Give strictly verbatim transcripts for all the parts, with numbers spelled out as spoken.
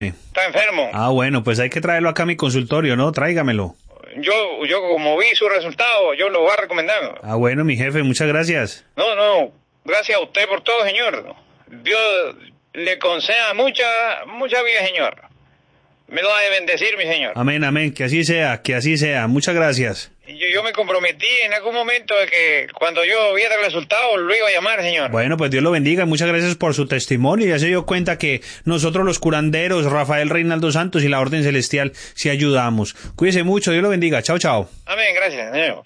Está enfermo. Ah, bueno, pues hay que traerlo acá a mi consultorio, ¿no? Tráigamelo. Yo, yo como vi su resultado, yo lo voy a recomendar. Ah, bueno, mi jefe, muchas gracias. No, no, gracias a usted por todo, señor. Dios le conceda mucha, mucha vida, señor. Me lo ha de bendecir, mi señor. Amén, amén, que así sea, que así sea. Muchas gracias. Yo, yo me comprometí en algún momento de que cuando yo viera el resultado lo iba a llamar, señor. Bueno, pues Dios lo bendiga. Muchas gracias por su testimonio. Ya se dio cuenta que nosotros los curanderos, Rafael Reinaldo Santos y la Orden Celestial, sí ayudamos. Cuídese mucho. Dios lo bendiga. Chao, chao. Amén, gracias, señor.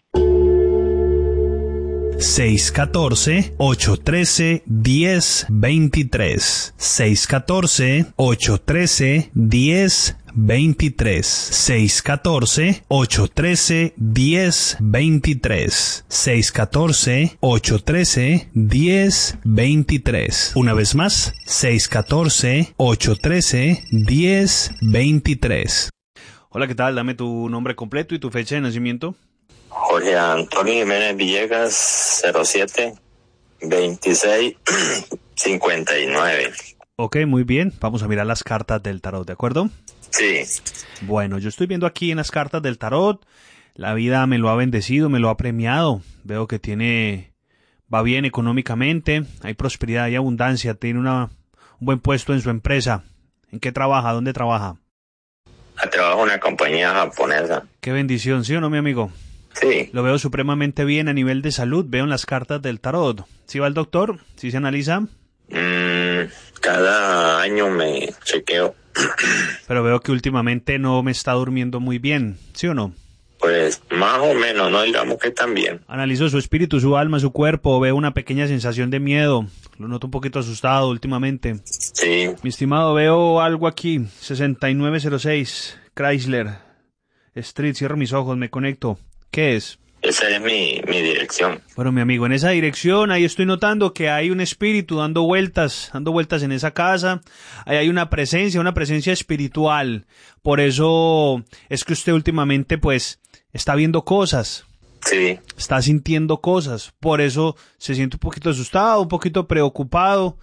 seis uno cuatro, ocho uno tres, uno cero dos tres. seis uno cuatro, ocho uno tres, uno cero dos tres. seis uno cuatro, ocho uno tres, uno cero dos tres. seis uno cuatro, ocho uno tres, uno cero dos tres. Una vez más, seis uno cuatro, ocho uno tres, uno cero dos tres. Hola, ¿qué tal? Dame tu nombre completo y tu fecha de nacimiento. Jorge Antonio Jiménez Villegas, cero siete, veintiséis, cincuenta y nueve. Ok, muy bien. Vamos a mirar las cartas del tarot, ¿de acuerdo? Sí. Bueno, yo estoy viendo aquí en las cartas del tarot. La vida me lo ha bendecido, me lo ha premiado. Veo que tiene, va bien económicamente, hay prosperidad, hay abundancia, tiene una, un buen puesto en su empresa. ¿En qué trabaja? ¿Dónde trabaja? Trabajo en una compañía japonesa. Qué bendición, ¿sí o no, mi amigo? Sí. Lo veo supremamente bien a nivel de salud. Veo en las cartas del tarot. ¿Sí va al doctor? ¿Sí se analiza? Mm, cada año me chequeo. Pero veo que últimamente no me está durmiendo muy bien, ¿sí o no? Pues más o menos, no digamos que tan bien. Analizo su espíritu, su alma, su cuerpo. Veo una pequeña sensación de miedo. Lo noto un poquito asustado últimamente. Sí. Mi estimado, veo algo aquí. sesenta y nueve cero seis, Chrysler Street. Cierro mis ojos, me conecto. ¿Qué es? Esa es mi, mi dirección. Bueno, mi amigo, en esa dirección, ahí estoy notando que hay un espíritu dando vueltas, dando vueltas en esa casa. Ahí hay una presencia, una presencia espiritual. Por eso es que usted últimamente, pues, está viendo cosas. Sí. Está sintiendo cosas. Por eso se siente un poquito asustado, un poquito preocupado.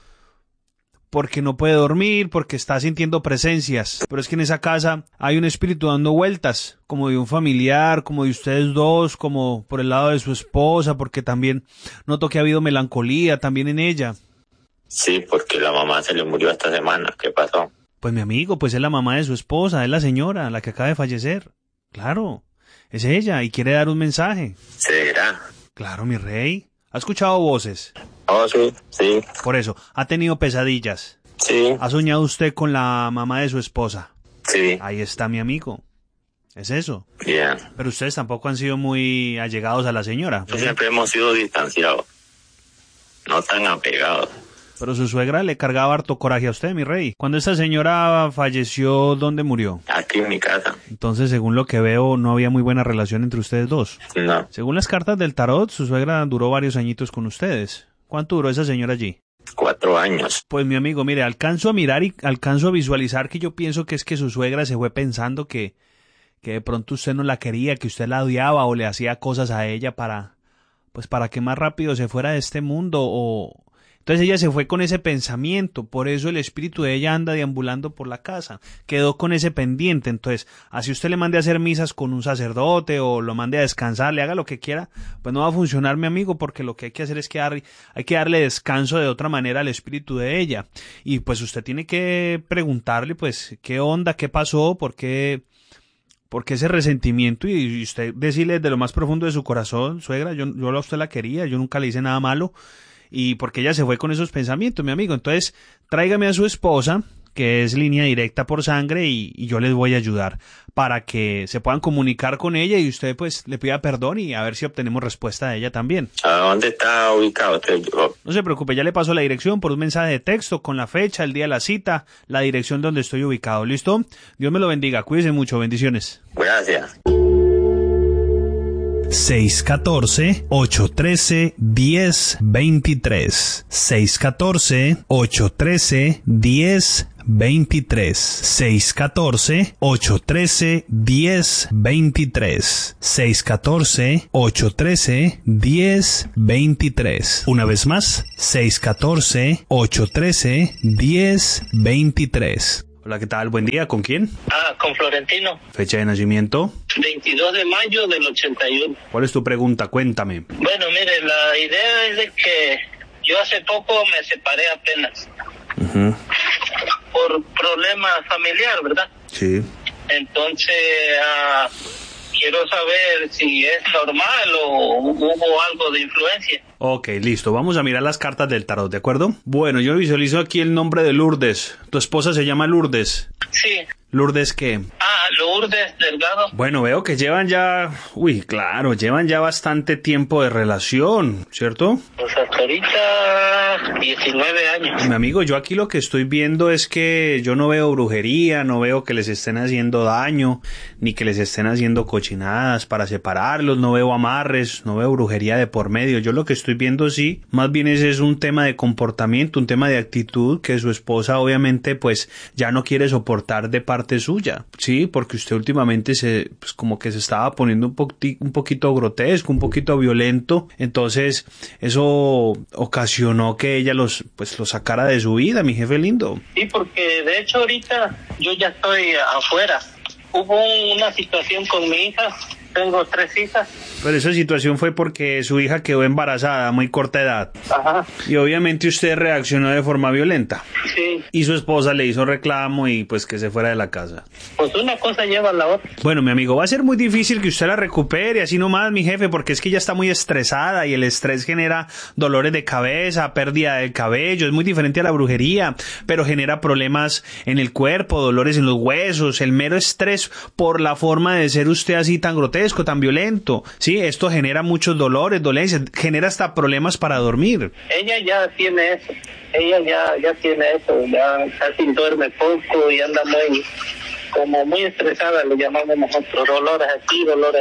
Porque no puede dormir, porque está sintiendo presencias. Pero es que en esa casa hay un espíritu dando vueltas, como de un familiar, como de ustedes dos, como por el lado de su esposa, porque también noto que ha habido melancolía también en ella. Sí, porque la mamá se le murió esta semana. ¿Qué pasó? Pues mi amigo, pues es la mamá de su esposa, es la señora, la que acaba de fallecer. Claro, es ella y quiere dar un mensaje. ¿Será? Claro, mi rey. ¿Ha escuchado voces? Oh, sí, sí. Por eso, ¿ha tenido pesadillas? Sí. ¿Ha soñado usted con la mamá de su esposa? Sí. Ahí está mi amigo. Es eso. Bien. Pero ustedes tampoco han sido muy allegados a la señora. ¿Eh? Siempre hemos sido distanciados. No tan apegados. Pero su suegra le cargaba harto coraje a usted, mi rey. Cuando esta señora falleció, ¿dónde murió? Aquí en mi casa. Entonces, según lo que veo, no había muy buena relación entre ustedes dos. No. Según las cartas del tarot, su suegra duró varios añitos con ustedes. ¿Cuánto duró esa señora allí? Cuatro años. Pues mi amigo, mire, alcanzo a mirar y alcanzo a visualizar que yo pienso que es que su suegra se fue pensando que, que de pronto usted no la quería, que usted la odiaba o le hacía cosas a ella para, pues para que más rápido se fuera de este mundo o... Entonces ella se fue con ese pensamiento, por eso el espíritu de ella anda deambulando por la casa, quedó con ese pendiente. Entonces, así usted le mande a hacer misas con un sacerdote o lo mande a descansar, le haga lo que quiera, pues no va a funcionar, mi amigo, porque lo que hay que hacer es que dar, hay que darle descanso de otra manera al espíritu de ella. Y pues usted tiene que preguntarle, pues, qué onda, qué pasó, por qué... Porque ese resentimiento y usted decirle desde lo más profundo de su corazón, suegra, yo, yo a usted la quería, yo nunca le hice nada malo, y porque ella se fue con esos pensamientos, mi amigo. Entonces, tráigame a su esposa, que es línea directa por sangre, y, y yo les voy a ayudar para que se puedan comunicar con ella y usted pues le pida perdón y a ver si obtenemos respuesta de ella también. ¿A dónde está ubicado usted? No se preocupe, ya le paso la dirección por un mensaje de texto con la fecha, el día de la cita, la dirección donde estoy ubicado. ¿Listo? Dios me lo bendiga, cuídese mucho, bendiciones. Gracias. seis uno cuatro, ocho uno tres, uno cero dos tres. seis uno cuatro, ocho uno tres, uno cero dos tres. seis uno cuatro, ocho uno tres, uno cero dos tres. seis uno cuatro, ocho uno tres, uno cero dos tres. Una vez más, seis uno cuatro, ocho uno tres, uno cero dos tres. Hola, ¿qué tal? Buen día. ¿Con quién? Ah, con Florentino. Fecha de nacimiento. veintidós de mayo del ochenta y uno. ¿Cuál es tu pregunta? Cuéntame. Bueno, mire, la idea es de que yo hace poco me separé apenas. Uh-huh. Por problemas familiar, ¿verdad? Sí. Entonces, uh, quiero saber si es normal o hubo algo de influencia. Ok, listo. Vamos a mirar las cartas del tarot, ¿de acuerdo? Bueno, yo visualizo aquí el nombre de Lourdes. ¿Tu esposa se llama Lourdes? Sí. ¿Lourdes qué? Ah, Lourdes Delgado. Bueno, veo que llevan ya... Uy, claro, llevan ya bastante tiempo de relación, ¿cierto? Pues hasta ahorita diecinueve años. Mi amigo, yo aquí lo que estoy viendo es que yo no veo brujería, no veo que les estén haciendo daño, ni que les estén haciendo cochinadas para separarlos, no veo amarres, no veo brujería de por medio. Yo lo que estoy viendo sí, más bien ese es un tema de comportamiento, un tema de actitud que su esposa obviamente pues ya no quiere soportar de parte suya, sí, porque usted últimamente se, pues como que se estaba poniendo un, poqui, un poquito grotesco, un poquito violento, entonces eso ocasionó que ella los, pues los sacara de su vida, mi jefe lindo. Sí, porque de hecho ahorita yo ya estoy afuera. Hubo una situación con mi hija, tengo tres hijas. Pero esa situación fue porque su hija quedó embarazada a muy corta edad. Ajá. Y obviamente usted reaccionó de forma violenta. Sí. Y su esposa le hizo reclamo y pues que se fuera de la casa. Pues una cosa lleva a la otra. Bueno, mi amigo, va a ser muy difícil que usted la recupere, así nomás, mi jefe, porque es que ella está muy estresada y el estrés genera dolores de cabeza, pérdida del cabello, es muy diferente a la brujería, pero genera problemas en el cuerpo, dolores en los huesos, el mero estrés por la forma de ser usted así tan grotesco, tan violento, ¿sí? Esto genera muchos dolores, dolencias, genera hasta problemas para dormir. Ella ya tiene eso, ella ya, ya tiene eso, ya casi duerme poco y anda muy, como muy estresada, le llamamos nosotros, dolores aquí, dolores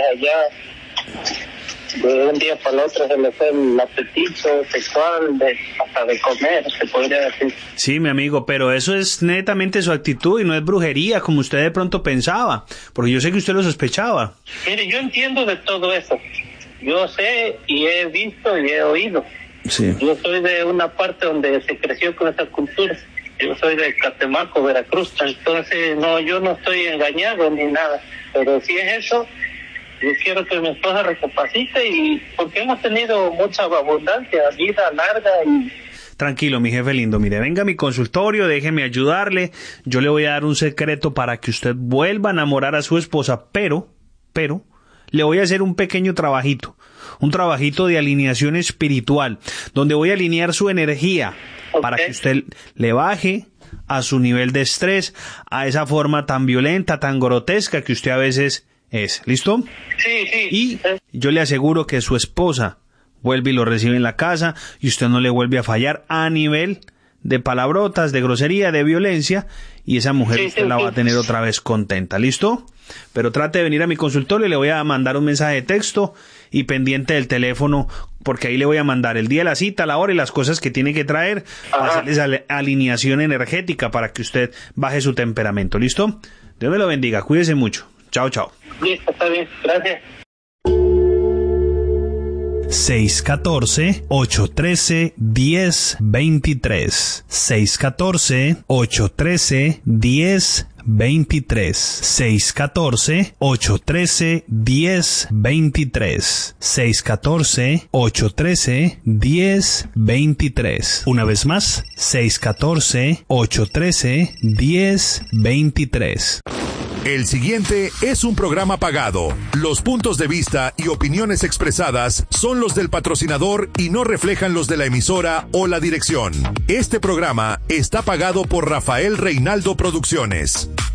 allá. De un día para el otro se le fue el apetito sexual, de, hasta de comer, se podría decir. Sí, mi amigo, pero eso es netamente su actitud y no es brujería, como usted de pronto pensaba, porque yo sé que usted lo sospechaba. Mire, yo entiendo de todo eso. Yo sé y he visto y he oído. Sí. Yo soy de una parte donde se creció con esa cultura. Yo soy de Catemaco, Veracruz. Entonces, no, yo no estoy engañado ni nada. Pero si es eso, yo quiero que mi esposa recapacite y porque hemos tenido mucha abundancia, vida larga y... Tranquilo, mi jefe lindo. Mire, venga a mi consultorio, déjeme ayudarle. Yo le voy a dar un secreto para que usted vuelva a enamorar a su esposa, pero, pero, le voy a hacer un pequeño trabajito. Un trabajito de alineación espiritual, donde voy a alinear su energía okay. para que usted le baje a su nivel de estrés, a esa forma tan violenta, tan grotesca que usted a veces es. ¿Listo? Sí, sí. Y yo le aseguro que su esposa vuelve y lo recibe en la casa y usted no le vuelve a fallar a nivel de palabrotas, de grosería, de violencia, y esa mujer sí, usted sí, la sí. va a tener otra vez contenta. ¿Listo? Pero trate de venir a mi consultorio y le voy a mandar un mensaje de texto y pendiente del teléfono, porque ahí le voy a mandar el día de la cita, la hora y las cosas que tiene que traer, para hacerles ale- alineación energética para que usted baje su temperamento. ¿Listo? Dios me lo bendiga. Cuídese mucho. Chao, chao. Listo, está bien. Gracias. seis uno cuatro, ocho uno tres, uno cero dos tres seis uno cuatro, ocho uno tres, uno cero dos tres seis uno cuatro, ocho uno tres, uno cero dos tres seis uno cuatro, ocho uno tres, uno cero dos tres. Una vez más, seis uno cuatro, ocho uno tres, uno cero dos tres. El siguiente es un programa pagado. Los puntos de vista y opiniones expresadas son los del patrocinador y no reflejan los de la emisora o la dirección. Este programa está pagado por Rafael Reinaldo Producciones.